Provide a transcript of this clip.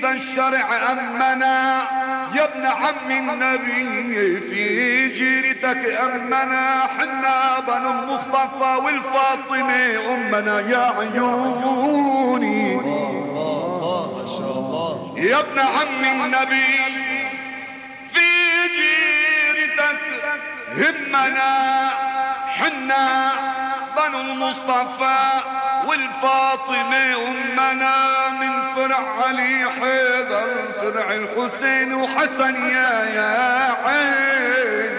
ذا الشرع أمنا يا ابن عم النبي في جيرتك أمنا حنا بنو المصطفى والفاطمة أمنا يا عيوني ما شاء الله يا ابن عم النبي في جيرتك همنا حنا بنو المصطفى والفاطمة أمنا من فرع علي حيدر فرع الحسين وحسن يا عين